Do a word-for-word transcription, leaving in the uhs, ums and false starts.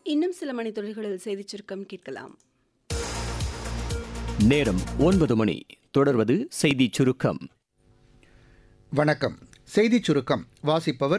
இன்னும் சில மணித்துளிகளில் செய்திச் சுருக்கம் கேட்கலாம். நேரம் ஒன்பது மணி. தொடர்வது செய்திச் சுருக்கம். வணக்கம். செய்திச் சுருக்கம் வாசிப்பவர்